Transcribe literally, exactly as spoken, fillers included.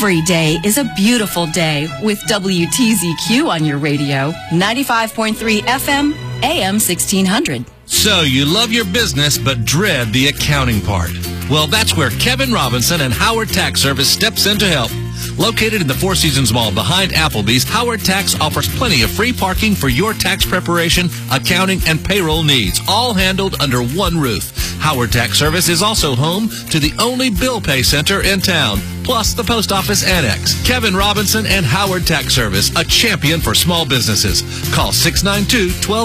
Every day is a beautiful day with W T Z Q on your radio. ninety-five point three F M, A M sixteen hundred. So you love your business but dread the accounting part. Well, that's where Kevin Robinson and Howard Tax Service steps in to help. Located in the Four Seasons Mall behind Applebee's, Howard Tax offers plenty of free parking for your tax preparation, accounting, and payroll needs, all handled under one roof. Howard Tax Service is also home to the only bill pay center in town, plus the post office annex. Kevin Robinson and Howard Tax Service, a champion for small businesses. Call six nine two, one two